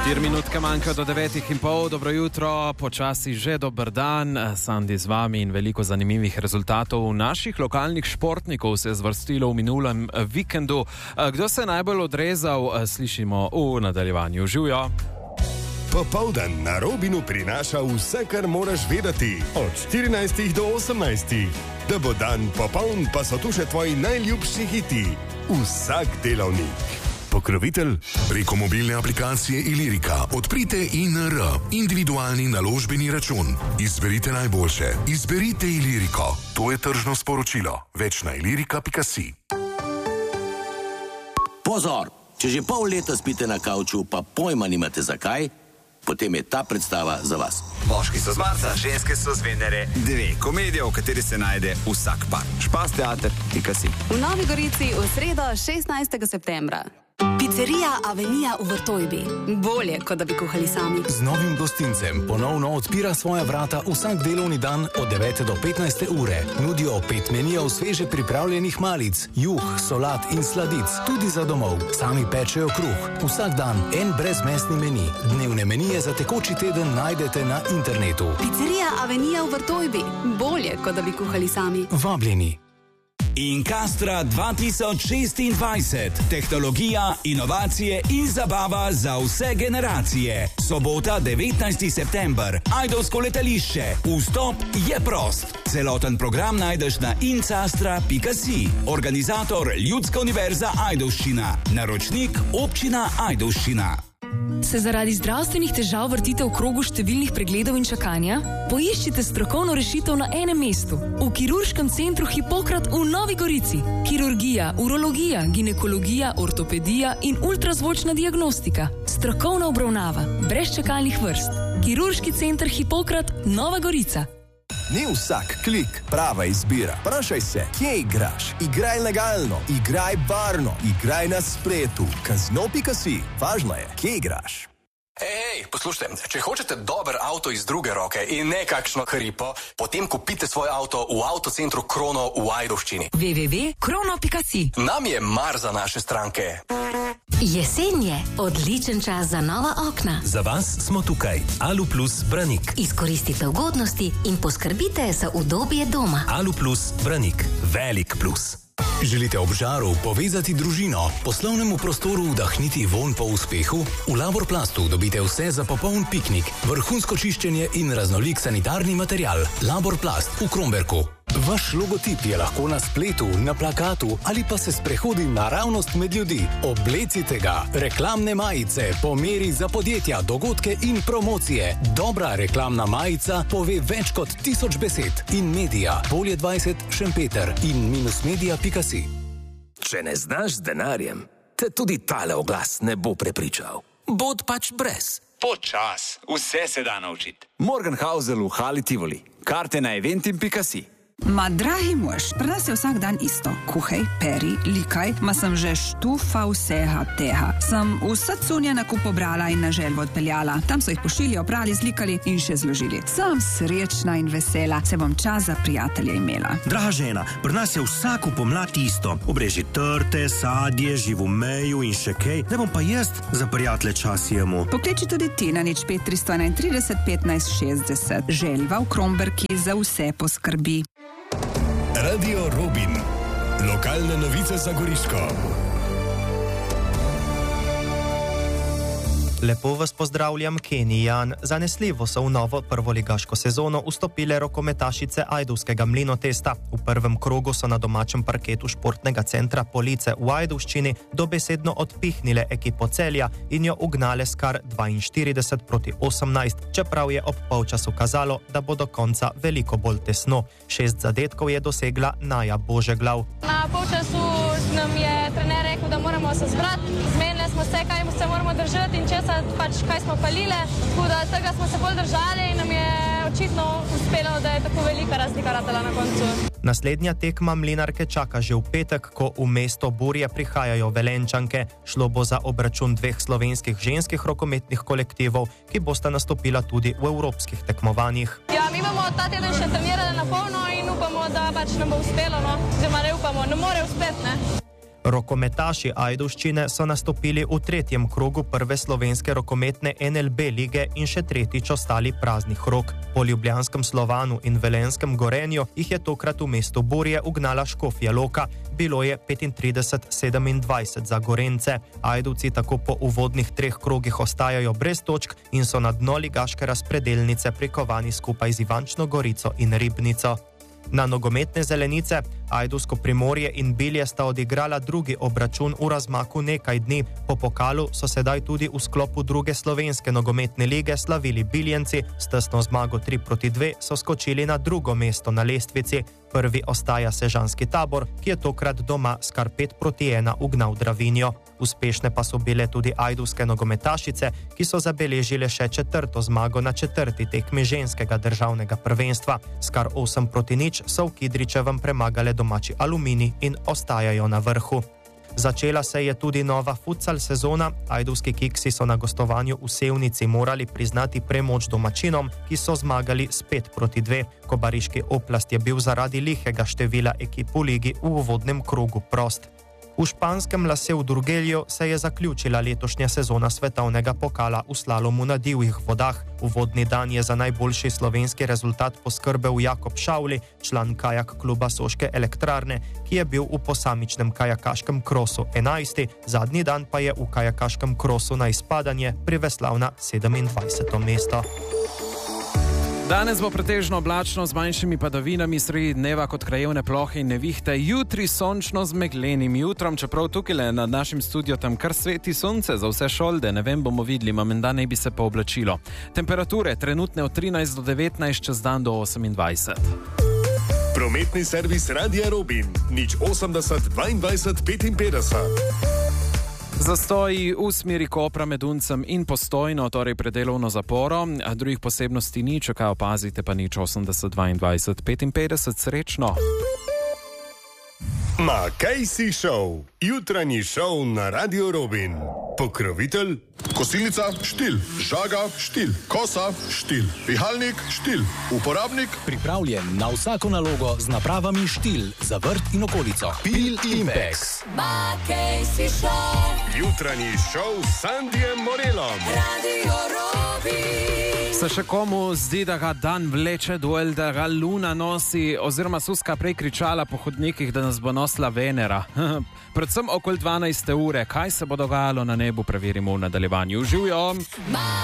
4 minutke manjka do 9:30. Dobro jutro, počasi že dober dan. Sandi z vami in veliko zanimivih rezultatov naših lokalnih športnikov se je zvrstilo v minulem vikendu. Kdo se je najbolj odrezal, slišimo v nadaljevanju. Živjo! Popoldan na Robinu prinaša vse, kar moraš vedeti. Od 14 do 18. Da bo dan popoln, pa so tu še tvoji najljubši hiti. Vsak delavnik. Pokrovitelj? Preko mobilne aplikacije Ilirika odprite INR, individualni naložbeni račun. Izberite najboljše. Izberite Iliriko. To je tržno sporočilo. Več na ilirika.si. Pozor! Če že pol leta spite na kavču, pa pojma nimate zakaj, potem je ta predstava za vas. Moški so z Marsa, ženske so z Venere. 2 komedije, v kateri se najde vsak par. Špas teater.si. V Novi Gorici v sredo 16. septembra. Pizzerija Avenija v Vrtojbi. Bolje, kot da bi kuhali sami. Z novim gostincem ponovno odpira svoja vrata vsak delovni dan od 9 do 15 ure. Nudijo 5 menijev sveže pripravljenih malic, juh, solat in sladic, tudi za domov. Sami pečejo kruh. Vsak dan en brezmesni meni. Dnevne menije za tekoči teden najdete na internetu. Pizzerija Avenija v Vrtojbi. Bolje, kot da bi kuhali sami. Vabljeni. Incastra 2026. Tehnologija, inovacije in zabava za vse generacije. Sobota 19. september. Ajdovsko letališče. Vstop je prost. Celoten program najdeš na incastra.si. Organizator Ljudska univerza Ajdovščina. Naročnik Občina Ajdovščina. Se zaradi zdravstvenih težav vrtite v krogu številnih pregledov in čakanja? Poiščite strokovno rešitev na enem mestu. V kirurškem centru Hipokrat v Novi Gorici. Kirurgija, urologija, ginekologija, ortopedija in ultrazvočna diagnostika. Strokovna obravnava, brez čakalnih vrst. Kirurški center Hipokrat, Nova Gorica. Ni vsak klik prava izbira. Vprašaj se, kje igraš? Igraj legalno, igraj varno, igraj na spletu. Casino.si. Važno je, kje igraš. Ej, poslušajte, če hočete dober avto iz druge roke in nekakšno hripo, potem kupite svoj avto v avtocentru Krono v Ajdovščini. www.krono.si. Nam je mar za naše stranke. Jesen je odličen čas za nova okna. Za vas smo tukaj. Alu Plus Branik. Izkoristite ugodnosti in poskrbite za udobje doma. Alu Plus Branik. Velik plus. Želite ob žaru povezati družino, poslovnemu prostoru vdahniti vonj po uspehu? V Laborplastu dobite vse za popoln piknik, vrhunsko čiščenje in raznolik sanitarni material. Laborplast v Kromberku. Vaš logotip je lahko na spletu, na plakatu ali pa se sprehodi naravnost med ljudi. Oblecite ga. Reklamne majice po meri za podjetja, dogodke in promocije. Dobra reklamna majica pove več kot 1000 besed. In Medija, Polje 20, Šempeter in minusmedia.si. Če ne znaš z denarjem, te tudi tale oglas ne bo prepričal. Bod pač brez. Počas, vse se da naučiti. Morgenhausel v Hali Tivoli. Karte na eventim.si. Ma, dragi mož, pri nas je vsak dan isto. Kuhaj, peri, likaj, ma sem že štufa vsega tega. Sem vse cunje na kup pobrala in na želvo odpeljala. Tam so jih pošili, oprali, zlikali in še zložili. Sem srečna in vesela, se bom čas za prijatelje imela. Draga žena, pri nas je vsako pomlad isto. Obreži trte, sadje, živomeju in še kaj. Ne bom pa jaz za prijatelje čas jemu. Pokliči tudi ti na 05 331 15 60. Želva v Kromberki za vse poskrbi. Radio Robin. Lokalne novice za Goriško. Lepo vas pozdravljam, Kenny Jan. Zanesljivo so v novo prvoligaško sezono vstopile rokometašice Ajdovskega Mlinotesta. V prvem krogu so na domačem parketu športnega centra Police v Ajdovščini dobesedno odpihnile ekipo Celja in jo ugnale s kar 42-18, čeprav je ob polčasu kazalo, da bo do konca veliko bolj tesno. 6 zadetkov je dosegla Naja Božeglav. Na polčasu nam je trener rekel, da moramo se zbrati. Zmenili smo se, kaj se moramo držati in česa pač kaj smo palile, tako da tega smo se bolj držali in nam je očitno uspelo, da je tako velika razlika ratala na koncu. Naslednja tekma Mlinarke čaka že v petek, ko v mesto Burje prihajajo Velenčanke. Šlo bo za obračun 2 slovenskih ženskih rokometnih kolektivov, ki bosta nastopila tudi v evropskih tekmovanjih. Ja, mi bomo ta teden še trenirali na polno in upamo, da pač nam bo uspelo, no. Oziroma ne upamo, ne more uspeti, ne. Rokometaši Ajdovščine so nastopili v tretjem krogu prve slovenske rokometne NLB lige in še tretjič ostali praznih rok. Po ljubljanskem Slovanu in velenskem Gorenju jih je tokrat v mestu Burje ugnala Škofja Loka. Bilo je 35-27 za Gorence. Ajdovci tako po uvodnih 3 krogih ostajajo brez točk in so na dno ligaške razpredelnice prikovani skupaj z Ivančno Gorico in Ribnico. Na nogometne zelenice Ajdovsko Primorje in Bilje sta odigrala drugi obračun v razmaku nekaj dni. Po pokalu so sedaj tudi v sklopu druge slovenske nogometne lige slavili Biljenci. S tesno zmago 3-2 so skočili na drugo mesto na lestvici. Prvi ostaja Sežanski Tabor, ki je tokrat doma s kar 5-1 ugnal Dravinjo. Uspešne pa so bile tudi ajdovske nogometašice, ki so zabeležile še 4. zmago na 4. tekmi ženskega državnega prvenstva. S kar 8-0 so v Kidričevem premagale domači Aluminij in ostajajo na vrhu. Začela se je tudi nova futsal sezona. Ajdovski Kiksi so na gostovanju v Sevnici morali priznati premoč domačinom, ki so zmagali s 5-2. Kobariški Oplast je bil zaradi lihega števila ekip v ligi v uvodnem krogu prost. V španskem Lase v Durgelju se je zaključila letošnja sezona svetovnega pokala v slalomu na divjih vodah. Uvodni dan je za najboljši slovenski rezultat poskrbel Jakob Šavli, član kajak kluba Soške elektrarne, ki je bil v posamičnem kajakaškem krosu 11. Zadnji dan pa je v kajakaškem krosu na izpadanje priveslal na 27. mesto. Danes bo pretežno oblačno z manjšimi padavinami, sredi dneva kot krajevne plohe in nevihte, jutri sončno z meglenim jutrom, čeprav tukaj nad našim studiom tam kar sveti sonce za vse šolde, ne vem, bomo videli, menda naj bi se pa oblačilo. Temperature trenutne od 13 do 19, čez dan do 28. Prometni servis Radia Robin, 080 22 55. Zastoji v smeri Kopra med Uncem in Postojno, torej predelovno zaporo, drugih posebnosti ni, če kaj opazite, pa 080 22 55, srečno. Ma kaj si šel? Jutranji šov na Radio Robin. Pokrovitelj? Kosilnica, štil. Žaga, štil. Kosa, štil. Pihalnik, štil. Uporabnik? Pripravljen na vsako nalogo z napravami štil za vrt in okolico. Pil Impex. Ma kaj si šel? Jutranji šov s Sandijem Morelom. Radio Robin. Se še komu zdi, da ga dan vleče dol, da ga luna nosi, oziroma Suska prej kričala po hodnikih, da nas bo nosila Venera? Predvsem okoli 12. ure. Kaj se bo dogajalo na nebu, preverimo v nadaljevanju. Živjo!